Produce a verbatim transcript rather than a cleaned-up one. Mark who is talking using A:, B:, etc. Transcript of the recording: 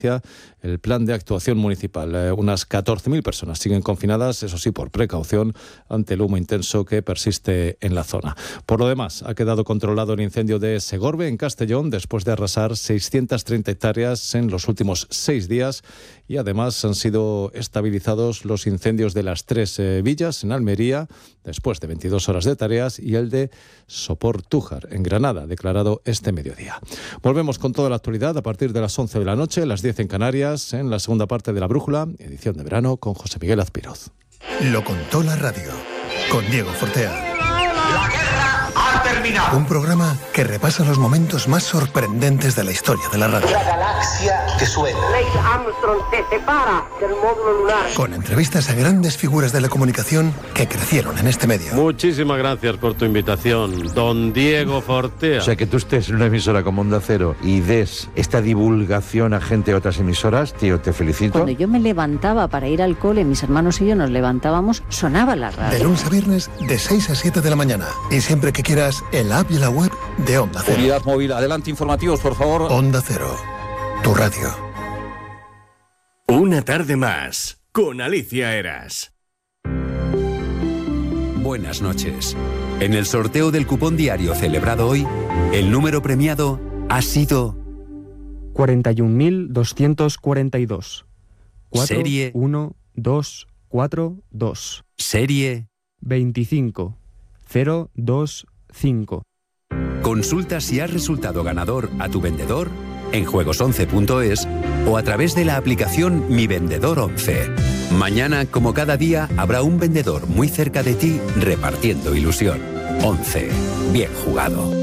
A: el plan de actuación municipal. Eh, unas catorce mil personas siguen confinadas, eso sí, por precaución, ante el humo intenso que persiste en la zona. Por lo demás, ha quedado controlado el incendio de Segorbe, en Castellón, después de arrasar seiscientas treinta hectáreas en los últimos seis días, y además han sido estabilizados los incendios de las tres eh, villas, en Almería, después de veintidós horas de tareas, y el de Sopor-Tújar, en Granada, declarado este mediodía. Volvemos con toda la actualidad a partir de las once de la noche, las diez en Canarias, en la segunda parte de La Brújula, edición de verano, con José Miguel Azpiroz.
B: Lo contó la radio, con Diego Fortea.
C: La guerra ha terminado.
B: Un programa que repasa los momentos más sorprendentes de la historia de la radio.
C: La galaxia que suena.
D: Neil Armstrong se separa del módulo lunar.
B: Con entrevistas a grandes figuras de la comunicación que crecieron en este medio.
E: Muchísimas gracias por tu invitación, don Diego Fortea.
F: O sea, que tú estés en una emisora como Onda Cero y des esta divulgación a gente de otras emisoras, tío, te felicito.
G: Cuando yo me levantaba para ir al cole, mis hermanos y yo nos levantábamos, sonaba la radio.
B: De lunes a viernes, de seis a siete de la mañana. Y siempre que quieras, en la app y la web de Onda Cero.
H: Unidad móvil, adelante, informativos, por favor.
B: Onda Cero, tu radio.
I: Una tarde más, con Alicia Eras.
J: Buenas noches. En el sorteo del cupón diario celebrado hoy, el número premiado ha sido
K: cuarenta y un mil doscientos cuarenta y dos.
J: Serie
K: uno dos cuatro dos.
J: Serie
K: veinticinco cero dos cinco.
J: Consulta si has resultado ganador a tu vendedor en juegos once punto es o a través de la aplicación Mi Vendedor once. Mañana, como cada día, habrá un vendedor muy cerca de ti repartiendo ilusión. once. Bien jugado.